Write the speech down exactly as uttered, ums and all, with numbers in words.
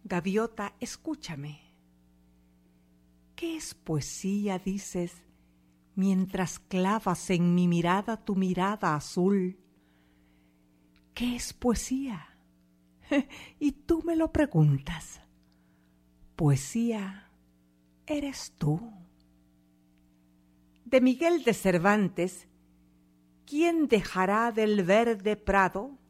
Gaviota, escúchame. ¿Qué es poesía, dices, mientras clavas en mi mirada tu mirada azul? ¿Qué es poesía? Y tú me lo preguntas. Poesía eres tú. De Miguel de Cervantes, ¿quién dejará del verde prado